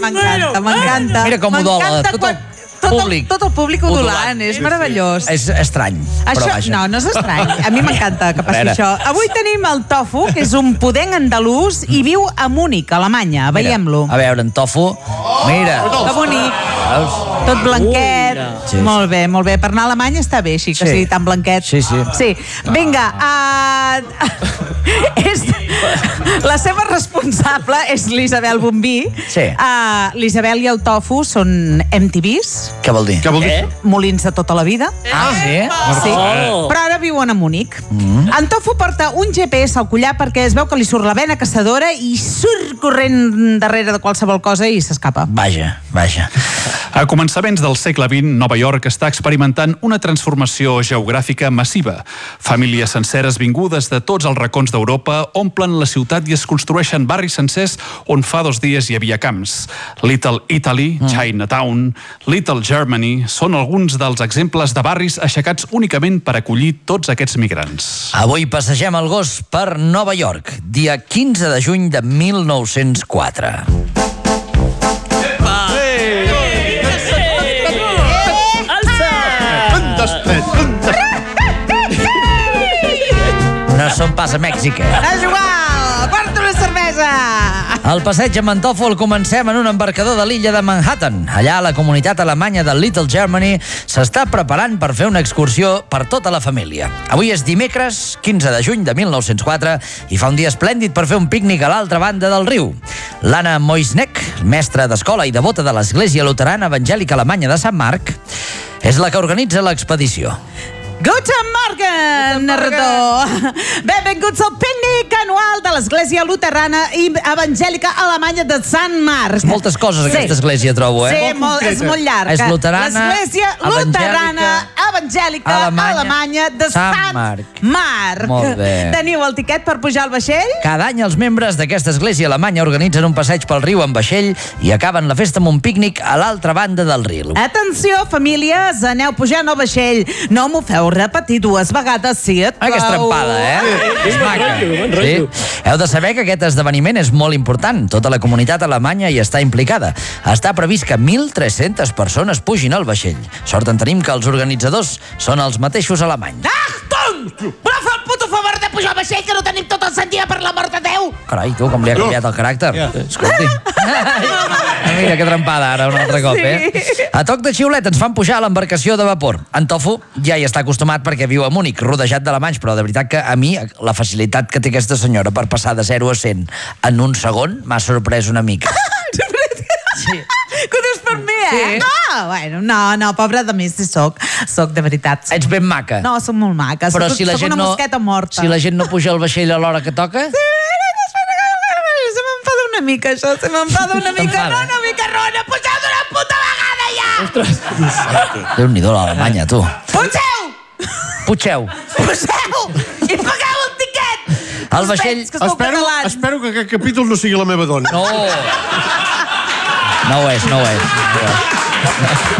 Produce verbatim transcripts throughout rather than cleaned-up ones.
m'encanta, m'encanta. Mira com udola, tot el públic. Tot el públic udolant, és meravellós. És estrany, però vaja. No, no és estrany. A mi m'encanta que passi això. Avui tenim el Tofu, que és un pudenc andalús i viu a Múnich, a Alemanya. Veiem-lo. A veure, en Tofu, mira. Que bonic. Tot blanquet. Sí. Molt bé, molt bé. Per anar a Alemanya està bé, així que Sí. sigui tan blanquet. Sí, sí. Sí. Vinga, uh, és, la seva responsable és l'Isabel Bombí. Sí. Uh, L'Isabel i el Tofu són M T Vs. Què vol dir? Què vol dir? Eh? Molins de tota la vida. Ah, sí? Sí, però ara viuen a Múnich. Mm. En Tofu porta un G P S al collar perquè es veu que li surt la vena caçadora i surt corrent darrere de qualsevol cosa i s'escapa. Vaja, vaja. A començaments del segle vint, Nova York està experimentant una transformació geogràfica massiva. Famílies senceres vingudes de tots els racons d'Europa omplen la ciutat i es construeixen barris sencers on fa dos dies hi havia camps. Little Italy, mm. Chinatown, Little Germany són alguns dels exemples de barris aixecats únicament per acollir tots aquests migrants. Avui passegem el gos per Nova York, dia quinze de juny de mil nou-cents quatre. No som pas a Mèxic, eh? És igual, porta una cervesa! El passeig amb en Tofu el comencem en un embarcador de l'illa de Manhattan. Allà, la comunitat alemanya de Little Germany s'està preparant per fer una excursió per tota la família. Avui és dimecres, quinze de juny de mil nou-cents quatre, i fa un dia esplèndid per fer un pícnic a l'altra banda del riu. L'Anna Moisneck, mestra d'escola i devota de l'Església Luterana Evangèlica Alemanya de Sant Marc, és la que organitza l'expedició. Guten Morgen, narrador! Benvinguts al pícnic anual de l'Església Luterana i Evangèlica Alemanya de Sant Marc. Moltes coses, Sí. aquesta església, trobo, eh? Sí, molt, és molt llarg. És luterana, L'Església Luterana Evangèlica Alemanya, Alemanya de Sant Sant Marc. Marc. Molt bé. Teniu el tiquet per pujar al vaixell? Cada any els membres d'aquesta església alemanya organitzen un passeig pel riu en vaixell i acaben la festa amb un pícnic a l'altra banda del riu. Atenció, famílies, aneu pujant al vaixell. No m'ho feu repetir dues vegades, si et plau. Ah, que estrampada, eh? És maca. Sí. Heu de saber que aquest esdeveniment és molt important. Tota la comunitat alemanya hi està implicada. Està previst que mil tres-centes persones pugin al vaixell. Sort en tenim que els organitzadors són els mateixos alemanys. Achtung! Voleu fer el puto favor de pujar al vaixell, que no tenim tot el sant dia, per l'amor de Déu? Carai, tu, com li ha canviat el caràcter. Escolti. Mira que trampada ara un altre cop, eh? A toc de xiulet ens fan pujar a l'embarcació de vapor. En Tofu ja hi està acostumat perquè viu a Múnich, rodejat d'alemanys, però de veritat que a mi la facilitat que té aquesta senyora per passar de zero a cent en un segon m'ha sorprès una mica. Sí. Que ho dius per mi, eh? Sí. No, bueno, no, no, pobra de mi, si soc. Soc de veritat. Ets ben maca. No, soc molt maca. Però soc, si la soc gent una no, mosqueta morta. si la gent no puja al vaixell a l'hora que toca... Se m'enfada una mica, això. Se m'enfada una mica. T'enfada? No, una mica, Rona. Pugeu d'una puta vegada, ja! Déu-n'hi-do, l'Alemanya, tu. Pugeu! Putxeu. Pugeu! I pagueu el tiquet! El vaixell... Que sou Espero, catalans. espero que aquest capítol no sigui la meva dona. No. No ho és, no ho és.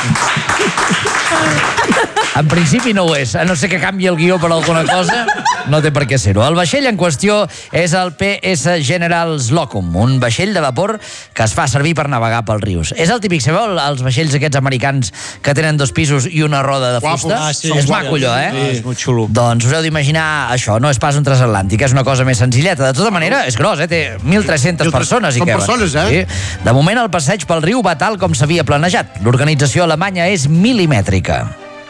En principi no ho és, a no ser que canvi el guió per alguna cosa, no té per què ser-ho. El vaixell en qüestió és el P S General Slocum, un vaixell de vapor que es fa servir per navegar pels rius. És el típic, sabeu, els vaixells aquests americans que tenen dos pisos i una roda de fusta? Ah, sí, és sí, maco allò, eh? Sí, és molt xulo. Doncs us heu d'imaginar això, no és pas un transatlàntic, és una cosa més senzilleta. De tota manera, és gros, eh? Té mil tres-centes persones. Són i persones, eh? Sí. De moment, el passeig pel riu va tal com s'havia planejat. L'organització alemanya és milimètrica.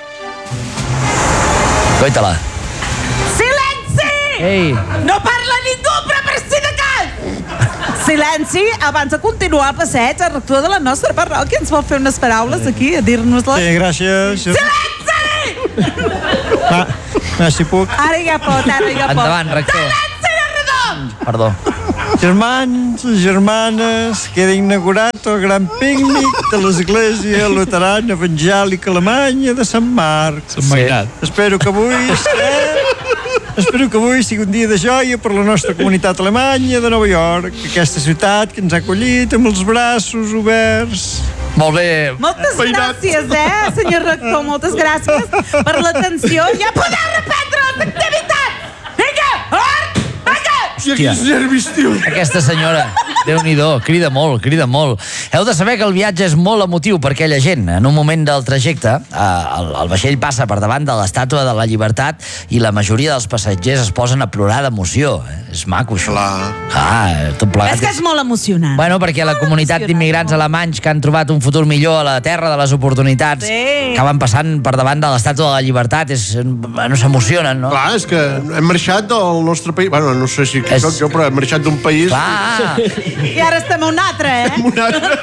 Coita-la. Silenci! Ei. No parla ningú, però per si de cas! Silenci, abans de continuar el passeig, el rector de la nostra parròquia ens vol fer unes paraules aquí, a dir-nos-les. Sí, gràcies. Silenci! Va, va, si puc. Ara ja pot, ara ja pot. Endavant, rector. Silenci, narrador! Perdó. Germans, germanes, queda inaugurat el gran pícnic de l'Església Luterana Evangèlica Alemanya de Sant Marc. Sí. Espero que avui... Eh? Espero que avui sigui un dia de joia per la nostra comunitat alemanya de Nova York, aquesta ciutat que ens ha acollit amb els braços oberts. Molt bé. Moltes gràcies, eh, senyor rector, moltes gràcies per l'atenció. Ja podeu reprendre l'activitat! Vinga, hort! Vinga! Hòstia, quins nervis, tio. Aquesta senyora. Déu-n'hi-do, crida molt, crida molt. Heu de saber que el viatge és molt emotiu per aquella gent. En un moment del trajecte, eh, el, el vaixell passa per davant de l'Estàtua de la Llibertat i la majoria dels passatgers es posen a plorar d'emoció. Eh? És maco, això. Clar. Ah, tot plegat. És que és molt emocionant. Bueno, perquè la comunitat d'immigrants alemanys que han trobat un futur millor a la terra de les oportunitats Sí. acaben passant per davant de l'Estàtua de la Llibertat. És, no s'emocionen, no? Clar, és que hem marxat del nostre país. Bueno, no sé si És- soc jo, però hem marxat d'un país... Clar, I ara estem a un altre, eh? Un altre.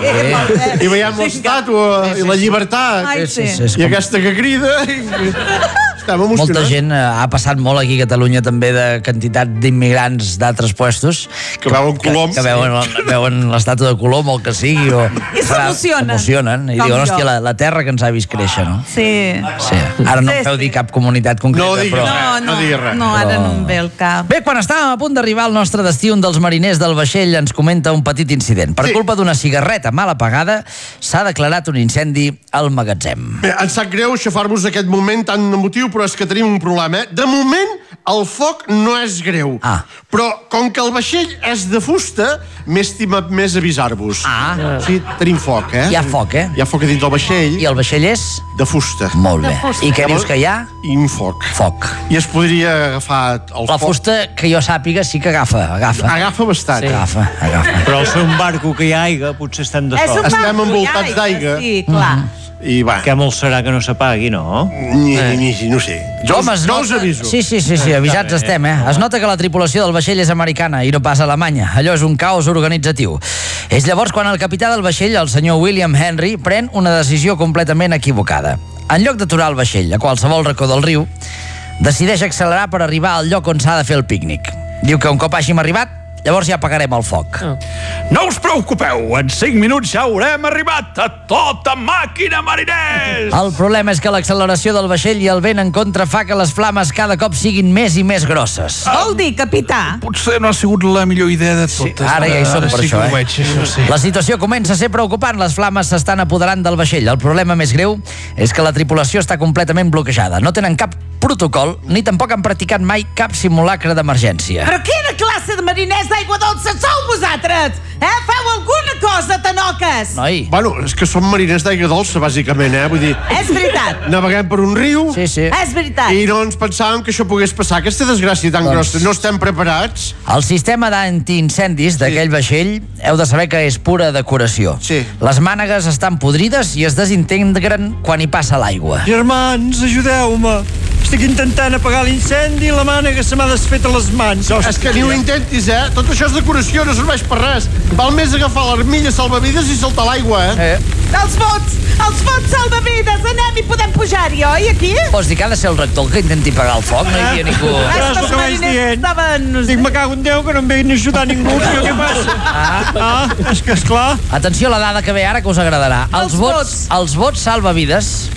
I veiem l'estàtua i la llibertat. Ai, sí, sí. sí, és I com... aquesta que crida... I... Estem emocionats. Molta gent eh, ha passat molt aquí a Catalunya també de quantitat d'immigrants d'altres puestos Que veuen Colom. que, que veuen, el- veuen l'estàtua de Colom o el que sigui o... I s'emocionen. S'emocionen i Com diuen, jo. hòstia, la, la terra que ens ha vist créixer, no? Sí. Sí. Ara no Sí, em feu sí. dir cap comunitat concreta, No diguis però... res. No, no, no diguis res. no, ara Però- no em ve el cap. Bé, quan estàvem a punt d'arribar al nostre destí, un dels mariners del vaixell ens comenta un petit incident. Per Sí. culpa d'una cigarreta mal apagada, s'ha declarat un incendi al magatzem. Bé, em sap greu aixafar-vos aquest moment tan emotiu, però és que tenim un problema, eh? De moment, el foc no és greu. Ah. Però, com que el vaixell és de fusta, m'he estimat més avisar-vos. Ah. Sí, tenim foc, eh? Hi ha foc, eh? Hi ha foc a dins del vaixell, I el vaixell és? de fusta. Molt bé. I què dius que hi ha? I un foc. Foc. I es podria agafar el La foc. fusta, que jo sàpiga, sí que agafa, agafa. Agafa bastant. Sí. Agafa, agafa. Però al ser un barco que hi ha aigua, potser estem de És un sort. Estem barco, envoltats ja, d'aigua. Sí, clar. I va, Que molt serà que no s'apagui, no? ni, ni, ni, no sé. Jo, Home, es jo us nota... aviso. Sí, sí, sí, sí, avisats estem, eh? Es nota que la tripulació del vaixell és americana i no pas alemanya. Allò és un caos organitzatiu. És llavors quan el capità del vaixell, el senyor William Henry, pren una decisió completament equivocada. En lloc d'aturar el vaixell a qualsevol racó del riu, decideix accelerar per arribar al lloc on s'ha de fer el pícnic. Diu que un cop hàgim arribat, llavors ja apagarem el foc. No us preocupeu, en cinc minuts ja haurem arribat a tota màquina, mariners! El problema és que l'acceleració del vaixell i el vent en contra fa que les flames cada cop siguin més i més grosses. Vol dir, capità? Potser no ha sigut la millor idea de totes. Ara ja hi som per sí això, que ho eh? veig, això sí. La situació comença a ser preocupant. Les flames s'estan apoderant del vaixell. El problema més greu és que la tripulació està completament bloquejada. No tenen cap protocol, ni tampoc han practicat mai cap simulacre d'emergència. Però quina classe de mariners d'aigua dolça sou vosaltres? Eh? Feu alguna cosa, tanoques? Noi, Bueno, és que som mariners d'aigua dolça, bàsicament, eh? Vull dir, És veritat. naveguem per un riu sí, sí. És veritat. i no ens pensàvem que això pogués passar. Aquesta desgràcia tan Doncs- grossa, no estem preparats. El sistema d'antiincendis d'aquell vaixell heu de saber que és pura decoració. Sí. Les mànegues estan podrides i es desintegren quan hi passa l'aigua. Germans, ajudeu-me. Estic intentant apagar l'incendi i la mànega se m'ha desfet a les mans. És que ni ho intentis, eh? Tot això és decoració, no serveix per res. Val més agafar l'armilla salvavides i saltar a l'aigua, eh? Eh, Els bots, els bots salvavides, anem i podem pujar-hi, oi, aquí? vols dir que ha de ser el rector el que intenti apagar el foc? No hi havia ningú... Saps el Els que vaig mariners dient? estaven... No sé. Dic, me cago en Déu que no em ve ni ajudar ningú. Això què passa? Ah, és que esclar. Atenció a la dada que ve ara, que us agradarà. Els, Els bots, bots. els bots salvavides...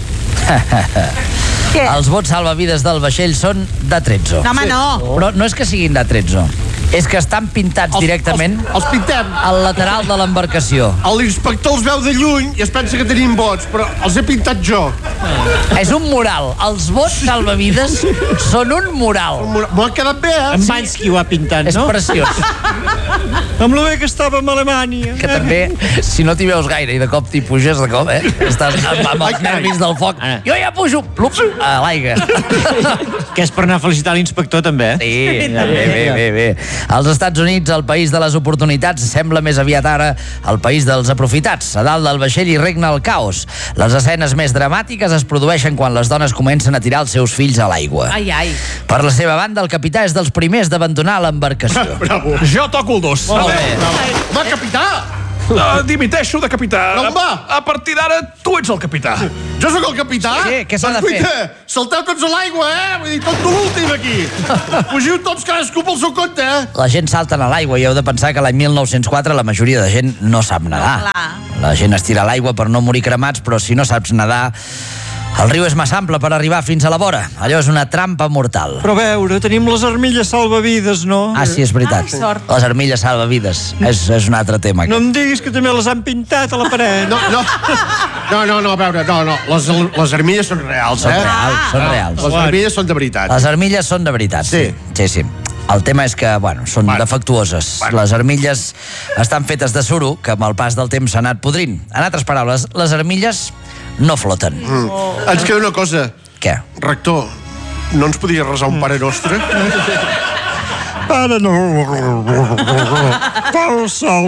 Què? Els bots salvavides del vaixell són de tretze. No, home, no. Però no és que siguin de tretze. És que estan pintats directament Els, els pintem. al lateral de l'embarcació. L'inspector els veu de lluny i es pensa que tenim bots, però els he pintat jo. És un mural. Els bots salvavides són un mural. M'ho ha quedat bé, eh? En Bansky ho ha pintat, És no? preciós. Amb lo bé que estàvem a Alemanya. Que també, si no t'hi veus gaire i de cop t'hi puges, de cop, eh? Estàs amb, amb els Ai, carai. nervis del foc. Ara. Jo ja pujo plup, a l'aigua. Que és per anar a felicitar l'inspector, també. Sí, bé, bé, bé, bé. Als Estats Units, el país de les oportunitats, sembla més aviat ara el país dels aprofitats. A dalt del vaixell hi regna el caos. Les escenes més dramàtiques es produeixen quan les dones comencen a tirar els seus fills a l'aigua. Ai, ai. Per la seva banda, el capità és dels primers d'abandonar l'embarcació. Bravo. Jo toco el dos. Molt bé. Home, capità! Uh, dimiteixo de capità. No, home. A, a partir d'ara, tu ets el capità. Jo sóc el capità? Sí, què s'ha de Doncs, fer? guaita, salteu tots a l'aigua, eh? Vull dir, tot l'últim aquí. Fugiu tots cadascú pel seu compte, eh? La gent salta a l'aigua i heu de pensar que l'any mil nou-cents quatre la majoria de gent no sap nedar. Clar. La gent es tira a l'aigua per no morir cremats, però si no saps nedar, el riu és massa ample per arribar fins a la vora. Allò és una trampa mortal. Però a veure, tenim les armilles salvavides, no? Ah, sí, és veritat. Ai, sort. Les armilles salvavides. És, és un altre tema. No aquest. em diguis que també les han pintat a la paret. No, no. No, no, no, a veure, no, no. Les, les armilles són reals, Són eh? reals, són reals. Les armilles són de veritat. Les armilles són de veritat, sí. Sí. Sí, sí. El tema és que, bueno, són Bueno. defectuoses. Bueno. Les armilles estan fetes de suro, que amb el pas del temps s'ha anat podrint. En altres paraules, les armilles no floten. Mm. Ens queda una cosa. Què? Rector, no ens podies resar un Pare Nostre? Pare no... Pare sol...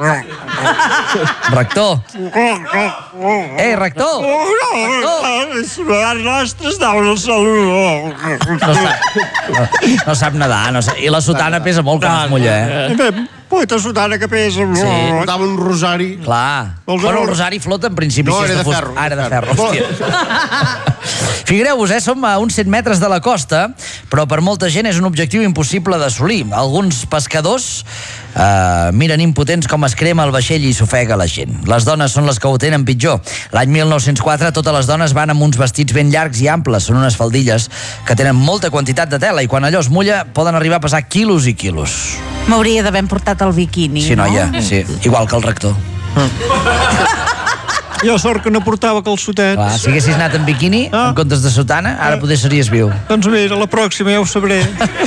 Rector! Ei, rector! Els nostres dauen el salut. No sap, no, no sap nedar, no sap, i la sotana pesa molt quan es mulla, eh? Poeta sotana que pesa. Sí. Portava un rosari. Clar. Els Bueno, el errors- rosari flota en principi. No, si és era de fus- ferro, Ah, era de de ferro, ferro. hòstia. Figueu-vos, eh, som a uns cent metres de la costa, però per molta gent és un objectiu impossible d'assolir. Alguns pescadors eh, miren impotents com es crema el vaixell i s'ofega la gent. Les dones són les que ho tenen pitjor. L'any mil nou-cents quatre totes les dones van amb uns vestits ben llargs i amples. Són unes faldilles que tenen molta quantitat de tela i quan allò es mulla poden arribar a pesar quilos i quilos. M'hauria d'haver portat el biquini, Sí, no? noia, sí. Igual que el rector. Jo sort que no portava calçotets. Clar, si haguessis anat en biquini, Ah. en comptes de sotana, ara potser series viu. Doncs mira, la pròxima ja ho sabré.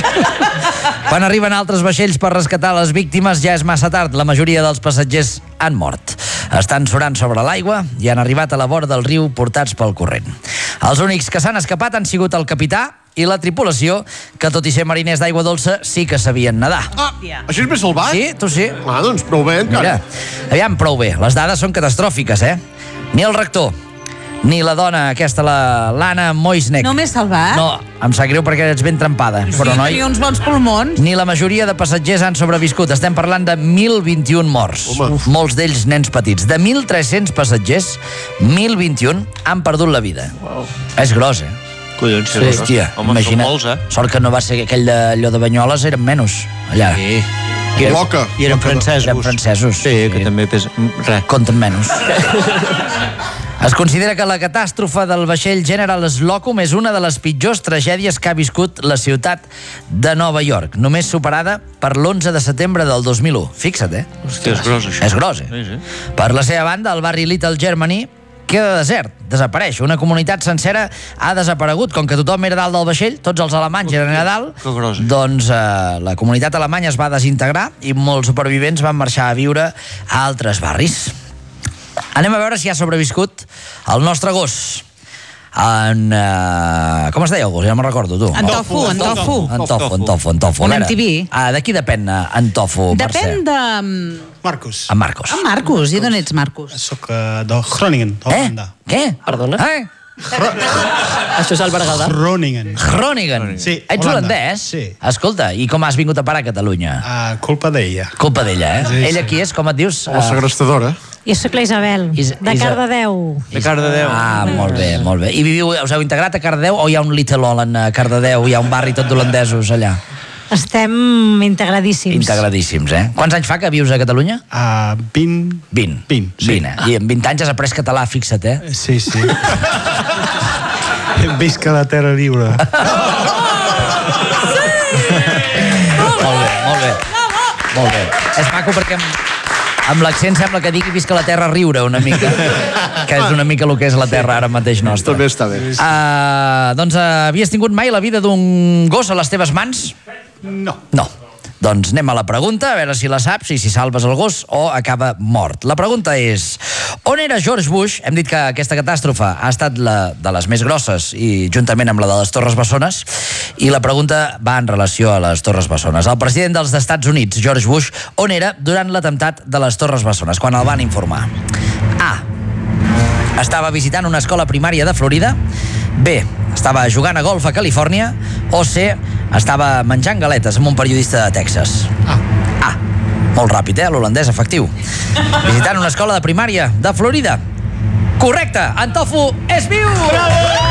Quan arriben altres vaixells per rescatar les víctimes ja és massa tard. La majoria dels passatgers han mort. Estan surant sobre l'aigua i han arribat a la vora del riu portats pel corrent. Els únics que s'han escapat han sigut el capità i la tripulació, que tot i ser mariners d'aigua dolça sí que sabien nedar. Ah, això és més salvat? Sí, tu sí. Ah, doncs prou bé, encara. Mira, aviam, prou bé. Les dades són catastròfiques, eh? Ni el rector, ni la dona aquesta, la l'Anna Moisnek. No m'he salvat? No, em sap greu perquè ets ben trempada. Sí, Però, noi, tenia uns bons pulmons. ni la majoria de passatgers han sobreviscut. Estem parlant de mil vint-i-un morts. Home. Molts d'ells nens petits. De mil tres-cents passatgers, mil vint-i-un han perdut la vida. Wow. És gros, eh? Collons, Sí, hòstia, Home, imagina't. són molts, eh? Sort que no va ser aquell d'allò de Banyoles, eren menys, allà. Sí. I Loca. I eren francesos. Eren francesos. Sí, que també pesa... Res. Compten menys. Es considera que la catàstrofe del vaixell General Slocum és una de les pitjors tragèdies que ha viscut la ciutat de Nova York, només superada per l'onze de setembre del dos mil u. Fixa't, eh? Hòstia, és gros, això. És gros, eh? Sí, sí. Per la seva banda, el barri Little Germany queda desert, desapareix. Una comunitat sencera ha desaparegut. Com que tothom era dalt del vaixell, tots els alemanys eren a dalt, que gros. doncs eh, la comunitat alemanya es va desintegrar i molts supervivents van marxar a viure a altres barris. Anem a veure si ha sobreviscut el nostre gos. En... Uh, com es deia el gos? Ja me'n recordo, tu. En tofu, en tofu. En tofu, en tofu, en tofu. Un A veure, M T V. ah, de qui depèn eh, en tofu, Depèn Mercè? de... Marcus. En Marcos. En Marcus, i d'on ets, Marcus? Soc uh, de Groningen, Eh? Holanda. Què? Perdona? Eh? Això és el Berguedà? Groningen. Groningen. Sí, Ets Holanda. holandès? Sí. Escolta, i com has vingut a parar a Catalunya? Uh, culpa d'ella. Culpa d'ella, eh? Sí, Ella sí. qui és? Com et dius? La segrestadora. Jo sóc la Isabel, Is- de Isa- Cardedeu. De Cardedeu. Ah, molt bé, molt bé. I viviu, us heu integrat a Cardedeu o hi ha un Little Holland a Cardedeu? Hi ha un barri tot d'holandesos allà? Estem integradíssims. Integradíssims, eh? Quants anys fa que vius a Catalunya? Uh, vint... vint. Vint, sí. vint, eh? I en vint anys has après català, fixa't, eh? Sí, sí. Visca la terra lliure. Molt bé, molt bé. Molt bé. És maco perquè amb, amb l'accent sembla que digui visca la terra riure una mica, que és una mica el que és la terra ara mateix nostra. També està bé. Uh, doncs uh, havies tingut mai la vida d'un gos a les teves mans? No. No. Doncs anem a la pregunta, a veure si la saps i si salves el gos o acaba mort. La pregunta és, on era George Bush? Hem dit que aquesta catàstrofe ha estat la de les més grosses i juntament amb la de les Torres Bessones, i la pregunta va en relació a les Torres Bessones. El president dels Estats Units, George Bush, on era durant l'atemptat de les Torres Bessones, quan el van informar? A. Estava visitant una escola primària de Florida. B. Estava jugant a golf a Califòrnia. O C. Estava menjant galetes amb un periodista de Texas. Ah. A. Molt ràpid, eh? L'holandès efectiu. Visitant una escola de primària de Florida. Correcte! En Tofu és viu! Bravo!